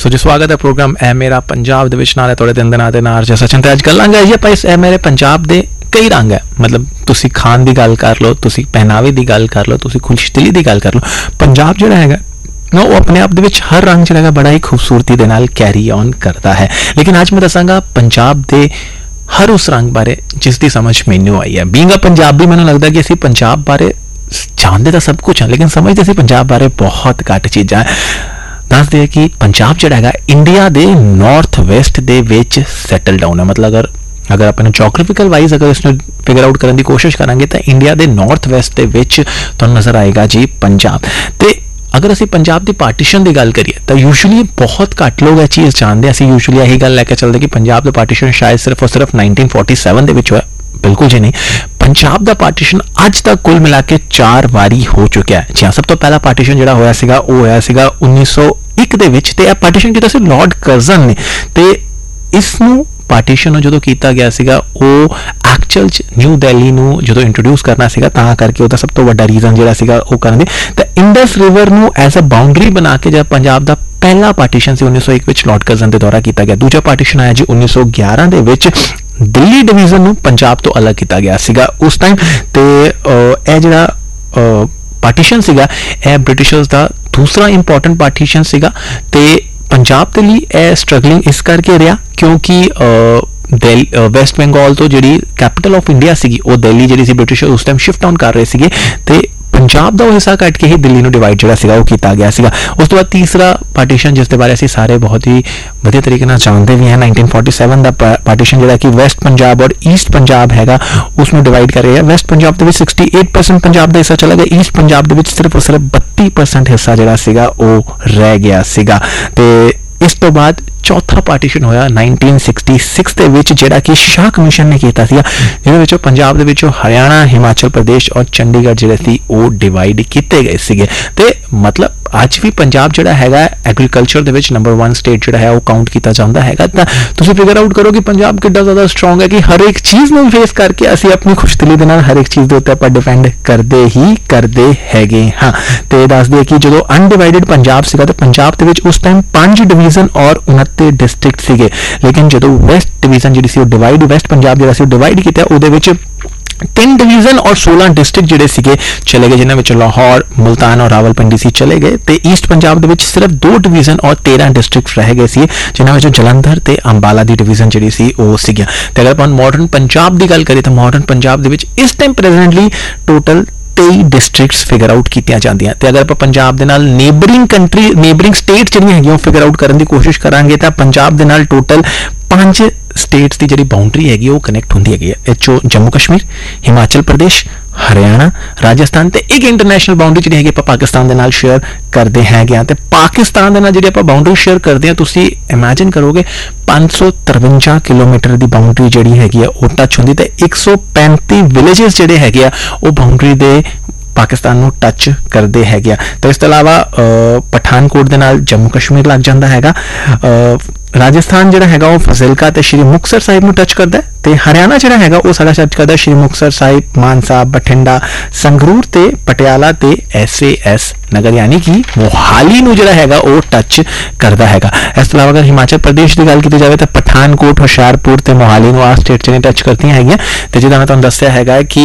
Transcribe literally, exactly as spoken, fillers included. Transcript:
ਸੋ ਜੀ ਸਵਾਗਤ ਹੈ ਪ੍ਰੋਗਰਾਮ ਇਹ ਮੇਰਾ ਪੰਜਾਬ ਦੇ ਵਿੱਚ ਨਾਲ ਹੈ ਤੁਹਾਡੇ ਦਿਨ ਦੇ ਨਾਲ ਦੇ ਨਾਲ ਜੇ ਸਚਨ ਤੇ ਅੱਜ ਗੱਲਾਂ ਗਾਈਏ ਆਪਾਂ ਇਸ ਇਹ ਮੇਰੇ ਪੰਜਾਬ ਦੇ ਕਈ ਰੰਗ ਹੈ ਮਤਲਬ ਤੁਸੀਂ ਖਾਣ ਦੀ ਗੱਲ ਕਰ ਲਓ ਤੁਸੀਂ ਪਹਿਨਾਵੇ ਦੀ ਗੱਲ ਕਰ ਲਓ ਤੁਸੀਂ ਖੁਸ਼ਦਿਲੀ ਦੀ ਗੱਲ ਕਰ ਲਓ ਪੰਜਾਬ ਜਿਹੜਾ ਹੈਗਾ ਨਾ ਉਹ ਆਪਣੇ ਆਪ ਦੇ ਵਿੱਚ ਹਰ ਰੰਗ ਜਿਹੜਾ ਹੈਗਾ ਬੜਾ ਹੀ ਖੂਬਸੂਰਤੀ ਦੇ ਨਾਲ ਕੈਰੀ ਔਨ ਕਰਦਾ ਹੈ ਲੇਕਿਨ ਅੱਜ ਮੈਂ ਦੱਸਾਂਗਾ ਪੰਜਾਬ ਦੇ ਹਰ ਉਸ ਰੰਗ ਬਾਰੇ ਜਿਸ ਦੀ ਸਮਝ ਮੈਨੂੰ ਆਈ ਹੈ ਬੀਇੰਗ ਅ ਪੰਜਾਬੀ ਮੈਨੂੰ ਲੱਗਦਾ ਕਿ ਅਸੀਂ ਪੰਜਾਬ ਬਾਰੇ ਜਾਣਦੇ ਤਾਂ ਸਭ ਕੁਝ ਹਾਂ ਲੇਕਿਨ ਸਮਝਦੇ ਅਸੀਂ ਪੰਜਾਬ ਬਾਰੇ ਬਹੁਤ ਘੱਟ ਚੀਜ਼ਾਂ ਦੱਸਦੇ ਹੈ ਕਿ ਪੰਜਾਬ ਜਿਹੜਾ ਹੈਗਾ ਇੰਡੀਆ ਦੇ ਨਾਰਥ ਵੈਸਟ ਦੇ ਵਿੱਚ ਸੈਟਲ ਡਾਊਨ ਹੈ ਮਤਲਬ ਅਗਰ ਅਗਰ ਆਪਾਂ ਜੋਗ੍ਰਾਫਿਕਲ ਵਾਈਜ਼ ਅਗਰ ਇਸ ਨੂੰ ਫਿਗਰ ਆਊਟ ਕਰਨ ਦੀ ਕੋਸ਼ਿਸ਼ ਕਰਾਂਗੇ ਤਾਂ ਇੰਡੀਆ ਦੇ ਨਾਰਥ ਵੈਸਟ ਦੇ ਵਿੱਚ ਤੁਹਾਨੂੰ ਨਜ਼ਰ ਆਏਗਾ ਜੀ ਪੰਜਾਬ ਤੇ ਅਗਰ ਅਸੀਂ ਪੰਜਾਬ ਦੀ ਪਾਰਟੀਸ਼ਨ ਦੀ ਗੱਲ ਕਰੀਏ ਤਾਂ ਯੂਜੂਅਲੀ ਬਹੁਤ ਘੱਟ ਲੋਕ ਇਹ ਚੀਜ਼ ਜਾਣਦੇ ਅਸੀਂ ਯੂਜੂਅਲੀ ਇਹੀ ਗੱਲ ਲੈ ਕੇ ਚੱਲਦੇ ਕਿ ਪੰਜਾਬ ਦਾ ਪਾਰਟੀਸ਼ਨ ਸ਼ਾਇਦ ਸਿਰਫ ਔਰ ਸਿਰਫ ਨਾइनटीन फोर्टी सेवन ਦੇ ਵਿੱਚ ਹੋਇਆ ਬਿਲਕੁਲ ਜੀ ਨਹੀਂ ਪੰਜਾਬ ਦਾ ਪਾਰਟੀਸ਼ਨ ਅੱਜ ਤੱਕ ਕੁੱਲ ਮਿਲਾ ਕੇ ਚਾਰ ਵਾਰੀ ਹੋ ਚੁੱਕਿਆ ਹੈ ਜੀ ਸਭ ਤੋਂ ਪਹਿਲਾ ਪਾਰਟੀਸ਼ਨ ਜਿਹੜਾ ਹੋਇਆ ਸੀਗਾ ਉਹ ਹੋਇਆ ਸੀਗਾ उन्नीस सौ एक ਦੇ ਵਿੱਚ ਤੇ ਇਹ ਪਾਰਟੀਸ਼ਨ ਕੀਤਾ ਸੀ ਲਾਰਡ ਕਰਜ਼ਨ ਨੇ ਤੇ ਇਸ ਨੂੰ ਪਾਰਟੀਸ਼ਨ ਜਦੋਂ ਕੀਤਾ ਗਿਆ ਸੀਗਾ ਉਹ ਐਕਚੁਅਲ ਚ ਨਿਊ ਦਿੱਲੀ ਨੂੰ ਜਦੋਂ ਇੰਟਰੋਡਿਊਸ ਕਰਨਾ ਸੀਗਾ ਤਾਂ ਕਰਕੇ ਉਹਦਾ ਸਭ ਤੋਂ ਵੱਡਾ ਰੀਜ਼ਨ ਜਿਹੜਾ ਸੀਗਾ ਉਹ ਕਰਨ ਦੇ ਤਾਂ ਇੰਡਸ ਰਿਵਰ ਨੂੰ ਐਜ਼ ਅ ਬਾਉਂਡਰੀ ਬਣਾ ਕੇ ਜਦ ਪੰਜਾਬ ਦਾ ਪਹਿਲਾ ਪਾਰਟੀਸ਼ਨ ਸੀ उन्नीस सौ एक ਵਿੱਚ ਲਾਰਡ ਕਰਜ਼ਨ ਦੇ ਦੁਆਰਾ ਕੀਤਾ ਗਿਆ ਦੂਜਾ ਪਾਰਟੀਸ਼ਨ ਆਇਆ ਜੀ उन्नीस सौ ग्यारह ਦੇ ਵਿੱਚ ਦਿੱਲੀ ਡਿਵੀਜ਼ਨ ਨੂੰ ਪੰਜਾਬ ਤੋਂ ਅਲੱਗ ਕੀਤਾ ਗਿਆ ਸੀਗਾ ਉਸ ਟਾਈਮ ਤੇ ਇਹ ਜਿਹੜਾ ਪਾਰਟੀਸ਼ਨ ਸੀਗਾ ਇਹ ਬ੍ਰਿਟਿਸ਼ਰਸ ਦਾ ਦੂਸਰਾ ਇੰਪੋਰਟੈਂਟ ਪਾਰਟੀਸ਼ਨ ਸੀਗਾ ਤੇ ਪੰਜਾਬ ਦੇ ਲਈ ਇਹ ਸਟਰਗਲਿੰਗ ਇਸ ਕਰਕੇ ਰਿਹਾ ਕਿਉਂਕਿ ਦਿੱਲੀ ਵੈਸਟ ਬੰਗਾਲ ਤੋਂ ਜਿਹੜੀ ਕੈਪੀਟਲ ਆਫ ਇੰਡੀਆ ਸੀਗੀ ਉਹ ਦਿੱਲੀ ਜਿਹੜੀ ਸੀ ਬ੍ਰਿਟਿਸ਼ਰ ਉਸ ਟਾਈਮ ਸ਼ਿਫਟ ਆਨ ਕਰ ਰਹੇ ਸੀਗੇ ਤੇ ਪੰਜਾਬ ਦਾ ਉਹ ਹਿੱਸਾ ਕੱਟ ਕੇ ਹੀ ਦਿੱਲੀ ਨੂੰ ਡਿਵਾਈਡ ਜਿਹੜਾ ਸੀਗਾ ਉਹ ਕੀਤਾ ਗਿਆ ਸੀਗਾ ਉਸ ਤੋਂ ਬਾਅਦ ਤੀਸਰਾ ਪਾਰਟੀਸ਼ਨ ਜਿਸ ਦੇ ਬਾਰੇ ਅਸੀਂ ਸਾਰੇ ਬਹੁਤ ਹੀ ਵਧੀਆ ਤਰੀਕੇ ਨਾਲ ਜਾਣਦੇ ਵੀ ਹਾਂ नाइनटीन फोर्टी सेवन ਦਾ ਪਾਰਟੀਸ਼ਨ ਜਿਹੜਾ ਕਿ ਵੈਸਟ ਪੰਜਾਬ ਔਰ ਈਸਟ ਪੰਜਾਬ ਹੈਗਾ ਉਸ ਨੂੰ ਡਿਵਾਈਡ ਕਰ ਰਿਹਾ ਵੈਸਟ ਪੰਜਾਬ ਦੇ ਵਿੱਚ अड़सठ परसेंट ਪੰਜਾਬ ਦਾ ਹਿੱਸਾ ਚਲਾ ਗਿਆ ਈਸਟ ਪੰਜਾਬ ਦੇ ਵਿੱਚ ਸਿਰਫ ਔਰ ਸਿਰਫ बत्तीस परसेंट ਹਿੱਸਾ ਜਿਹੜਾ ਸੀਗਾ ਉਹ ਰਹਿ ਗਿਆ ਸੀਗਾ ਤੇ ਇਸ ਤੋਂ ਬਾਅਦ ਚੌਥਾ ਪਾਰਟੀਸ਼ਨ ਹੋਇਆ नाइनटीन सिक्सटी सिक्स ਦੇ ਵਿੱਚ ਜਿਹੜਾ ਕਿ ਸ਼ਾਹ ਕਮਿਸ਼ਨ ਨੇ ਕੀਤਾ ਸੀਗਾ ਜਿਹਦੇ ਵਿੱਚੋਂ ਪੰਜਾਬ ਦੇ ਵਿੱਚੋਂ ਹਰਿਆਣਾ ਹਿਮਾਚਲ ਪ੍ਰਦੇਸ਼ ਔਰ ਚੰਡੀਗੜ੍ਹ ਜਿਹੜੇ ਸੀ ਉਹ ਡਿਵਾਈਡ ਕੀਤੇ ਗਏ ਸੀਗੇ ਤੇ ਮਤਲਬ ਅੱਜ ਵੀ ਪੰਜਾਬ ਜਿਹੜਾ ਹੈਗਾ ਐਗਰੀਕਲਚਰ ਦੇ ਵਿੱਚ ਨੰਬਰ वन ਸਟੇਟ ਜਿਹੜਾ ਹੈ ਉਹ ਕਾਊਂਟ ਕੀਤਾ ਜਾਂਦਾ ਹੈਗਾ ਤਾਂ ਤੁਸੀਂ ਫਿਗਰ ਆਊਟ ਕਰੋ ਕਿ ਪੰਜਾਬ ਕਿੰਨਾ ਜ਼ਿਆਦਾ ਸਟਰੋਂਗ ਹੈ ਕਿ ਹਰ ਇੱਕ ਚੀਜ਼ ਨੂੰ ਫੇਸ ਕਰਕੇ ਅਸੀਂ ਆਪਣੀ ਖੁਸ਼ਦਿਲੀ ਦੇ ਨਾਲ ਹਰ ਇੱਕ ਚੀਜ਼ ਦੇ ਉੱਤੇ ਆਪਾਂ ਡਿਪੈਂਡ ਕਰਦੇ ਹੀ ਕਰਦੇ ਹੈਗੇ ਹਾਂ ਤੇ ਦੱਸਦੇ ਕਿ ਜਦੋਂ ਅਨਡਿਵਾਈਡਡ ਪੰਜਾਬ ਸੀਗਾ ਤਾਂ ਪੰਜਾਬ ਦੇ ਵਿੱਚ ਉਸ ਟਾਈਮ ਪੰਜ ਡਿਵੀਜ਼ਨ ਔਰ उनतीस ਡਿਸਟ੍ਰਿਕਟ ਸੀਗੇ ਲੇਕਿਨ ਜਦੋਂ ਵੈਸਟ ਡਿਵੀਜ਼ਨ ਜਿਹੜੀ ਸੀ ਉਹ ਡਿਵਾਈਡ ਵੈਸਟ ਪੰਜਾਬ ਜਿਹੜਾ ਸੀ ਉਹ ਡਿਵਾਈਡ ਕੀਤਾ ਉਹਦੇ ਵਿੱਚ तीन डिवीजन और सोलह डिस्ट्रिक्ट ਜਿਹੜੇ ਸੀਗੇ ਚਲੇ ਗਏ ਜਿਨ੍ਹਾਂ ਵਿੱਚ ਲਾਹੌਰ ਮੁਲਤਾਨ ਔਰ ਰਾਵਲਪਿੰਡੀ ਸੀ ਚਲੇ ਗਏ ਤੇ ਈਸਟ ਪੰਜਾਬ ਦੇ ਵਿੱਚ ਸਿਰਫ ਦੋ ਡਿਵੀਜ਼ਨ ਔਰ तेरह ਡਿਸਟ੍ਰਿਕਟ ਰਹਿ ਗਏ ਸੀ ਜਿਨ੍ਹਾਂ ਵਿੱਚ ਜਲੰਧਰ ਤੇ ਅੰਬਾਲਾ ਦੀ ਡਿਵੀਜ਼ਨ ਜਿਹੜੀ ਸੀ ਉਹ ਸੀਗੀਆਂ ਤੇ ਅਗਰ ਆਪਾਂ ਮਾਡਰਨ ਪੰਜਾਬ ਦੀ ਗੱਲ ਕਰੀਏ ਤਾਂ ਮਾਡਰਨ ਪੰਜਾਬ ਦੇ ਵਿੱਚ ਇਸ ਟਾਈਮ ਪ੍ਰੈਜ਼ੈਂਟਲੀ ਟੋਟਲ तेईस ਡਿਸਟ੍ਰਿਕਟਸ ਫਿਗਰ ਆਊਟ ਕੀਤੀਆਂ ਜਾਂਦੀਆਂ ਤੇ ਅਗਰ ਆਪਾਂ ਪੰਜਾਬ ਦੇ ਨਾਲ ਨੇਬਰਿੰਗ ਕੰਟਰੀ ਨੇਬਰਿੰਗ ਸਟੇਟ ਜਿਹੜੀਆਂ ਹੈਗੀਆਂ ਉਹ ਫਿਗਰ ਆਊਟ ਕਰਨ ਦੀ ਕੋਸ਼ਿਸ਼ ਕਰਾਂਗੇ ਤਾਂ ਪੰਜਾਬ ਦੇ ਨਾਲ ਟੋਟਲ ਪੰਜ ਸਟੇਟਸ ਦੀ ਜਿਹੜੀ ਬਾਉਂਡਰੀ ਹੈਗੀ ਉਹ ਕਨੈਕਟ ਹੁੰਦੀ ਹੈਗੀ ਹੈ ਇਹ ਜੰਮੂ ਕਸ਼ਮੀਰ ਹਿਮਾਚਲ ਪ੍ਰਦੇਸ਼ ਹਰਿਆਣਾ ਰਾਜਸਥਾਨ ਤੇ ਇੱਕ ਇੰਟਰਨੈਸ਼ਨਲ ਬਾਉਂਡਰੀ ਜਿਹੜੀ ਹੈਗੀ ਆਪਾਂ ਪਾਕਿਸਤਾਨ ਦੇ ਨਾਲ ਸ਼ੇਅਰ ਕਰਦੇ ਹੈਗੇ ਆ ਤੇ ਪਾਕਿਸਤਾਨ ਦੇ ਨਾਲ ਜਿਹੜੀ ਆਪਾਂ ਬਾਉਂਡਰੀ ਸ਼ੇਅਰ ਕਰਦੇ ਆ ਤੁਸੀਂ ਇਮੇਜਿਨ ਕਰੋਗੇ पाँच सौ तिरवंजा ਕਿਲੋਮੀਟਰ ਦੀ ਬਾਉਂਡਰੀ ਜਿਹੜੀ ਹੈਗੀ ਆ ਉਹ ਟੱਚ ਹੁੰਦੀ ਤੇ एक सौ पैंतीस ਵਿਲੇजेस ਜਿਹੜੇ ਹੈਗੇ ਆ ਉਹ ਬਾਉਂਡਰੀ ਦੇ ਪਾਕਿਸਤਾਨ ਨੂੰ ਟੱਚ ਕਰਦੇ ਹੈਗੇ ਆ ਤੇ ਇਸ ਤੋਂ ਇਲਾਵਾ ਪਠਾਨਕੋਟ ਦੇ ਨਾਲ ਜੰਮੂ ਕਸ਼ਮੀਰ ਲੱਗ ਜਾਂਦਾ ਹੈਗਾ ਰਾਜਸਥਾਨ ਜਿਹੜਾ ਹੈਗਾ ਉਹ ਫਜ਼ਿਲਕਾ ਤੇ ਸ਼੍ਰੀ ਮੁਕਤਸਰ ਸਾਹਿਬ ਨੂੰ ਟੱਚ ਕਰਦਾ ਤੇ ਹਰਿਆਣਾ ਜਿਹੜਾ ਹੈਗਾ ਉਹ ਸਾਡਾ ਟੱਚ ਕਰਦਾ ਸ਼੍ਰੀ ਮੁਕਤਸਰ ਸਾਹਿਬ ਮਾਨਸਾ ਬਠਿੰਡਾ ਸੰਗਰੂਰ ਤੇ ਪਟਿਆਲਾ ਤੇ ਐਸਏਐਸ ਨਗਰ ਯਾਨੀ ਕਿ ਮੋਹਾਲੀ ਨੂੰ ਜਿਹੜਾ ਹੈਗਾ ਉਹ ਟੱਚ ਕਰਦਾ ਹੈਗਾ ਇਸ ਤੋਂ ਇਲਾਵਾ ਅਗਰ ਹਿਮਾਚਲ ਪ੍ਰਦੇਸ਼ ਦੀ ਗੱਲ ਕੀਤੀ ਜਾਵੇ ਤਾਂ ਪਠਾਨਕੋਟ ਹੁਸ਼ਿਆਰਪੁਰ ਤੇ ਮੋਹਾਲੀ ਨੂੰ ਆ ਸਟੇਟ ਚ ਟੱਚ ਕਰਦੀਆਂ ਹੈਗੀਆਂ ਤੇ ਜਿੱਦਾਂ ਮੈਂ ਤੁਹਾਨੂੰ ਦੱਸਿਆ ਹੈਗਾ ਕਿ